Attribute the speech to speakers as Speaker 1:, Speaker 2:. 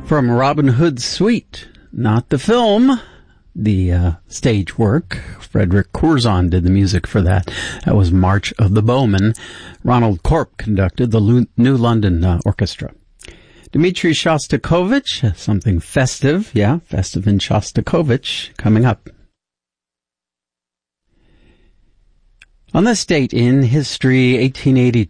Speaker 1: From Robin Hood's Suite, not the film, the stage work. Frederick Curzon did the music for that. That was March of the Bowmen. Ronald Corp conducted the New London Orchestra. Dmitri Shostakovich, something festive, festive in Shostakovich, coming up. On this date in history, 1882,